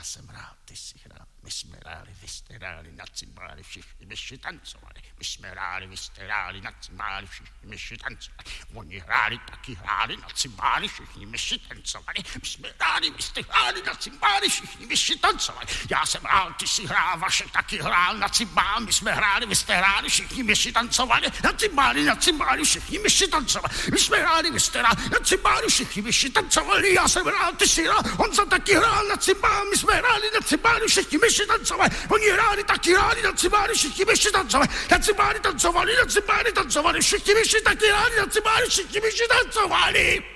jsem hrál, ty jsi hrál, my jsme hráli, vy jste hráli, na cymbály všichni myši tancovali. My jsme hráli, vy jste hráli, na cymbály všichni myši tancovali. Oni hráli, taky hráli, na cymbály všichni myši tancovali. My jsme hráli, vy jste hráli, na cymbály všichni myši tancovali. Já jsem hrál, ty jsi hrál, Vašek taky hrál, na cymbál, my jsme hráli, vy jste hráli, všichni myši tancovali. Na cymbály všichni myši tancovali. My jsme hráli, vy jste hráli, na cymbály všichni myši tancovali. Já jsem hrál, ty jsi hrál, Honza taky hrál, na cymbál, my jsme hráli, na cymbály všichni myši tancovali. Oni hráli, taky hráli, na cymbály všichni myši tancovali. Na cymbály tancovali, všichni myši taky hráli, na cymbály všichni myši tancovali.